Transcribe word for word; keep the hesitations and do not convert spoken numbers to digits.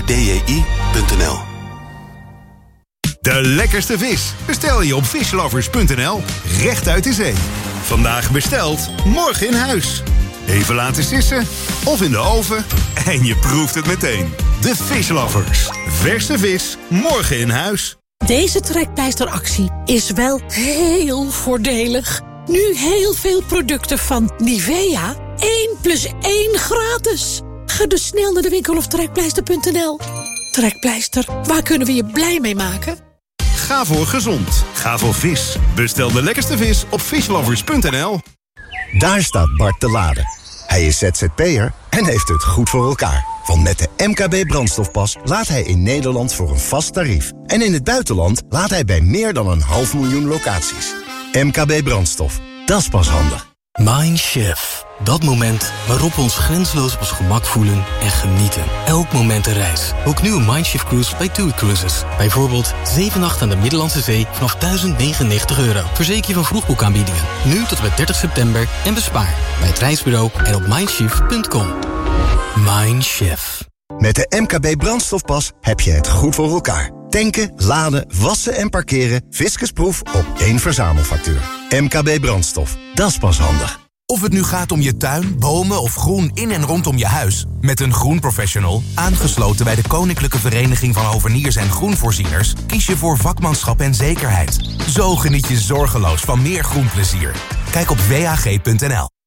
D J I punt n l. De lekkerste vis bestel je op fishlovers punt n l. Recht uit de zee. Vandaag besteld, morgen in huis. Even laten sissen of in de oven en je proeft het meteen. De Fishlovers. Verse vis, morgen in huis. Deze trekpleisteractie is wel heel voordelig. Nu heel veel producten van Nivea. één plus één gratis. Ga dus snel naar de winkel of trekpleister punt n l. Trekpleister, waar kunnen we je blij mee maken? Ga voor gezond. Ga voor vis. Bestel de lekkerste vis op fishlovers punt n l. Daar staat Bart te laden. Hij is Z Z P'er en heeft het goed voor elkaar. Want met de M K B brandstofpas laat hij in Nederland voor een vast tarief. En in het buitenland laat hij bij meer dan een half miljoen locaties. M K B brandstof, dat is pas handig. Mindchef. Dat moment waarop we ons grenzeloos op ons gemak voelen en genieten. Elk moment een reis. Ook nu een Mindchef Cruise bij TUI Cruises. Bijvoorbeeld zeven nachten aan de Middellandse Zee vanaf duizend negenennegentig euro. Verzeker je van vroegboekaanbiedingen. Nu tot en met dertig september en bespaar. Bij het reisbureau en op mindchef punt com. Mindchef. Met de M K B brandstofpas heb je het goed voor elkaar. Tanken, laden, wassen en parkeren. Fiscusproef op één verzamelfactuur. M K B brandstof. Dat is pas handig. Of het nu gaat om je tuin, bomen of groen in en rondom je huis. Met een groenprofessional, aangesloten bij de Koninklijke Vereniging van Hoveniers en Groenvoorzieners, kies je voor vakmanschap en zekerheid. Zo geniet je zorgeloos van meer groenplezier. Kijk op w h g punt n l.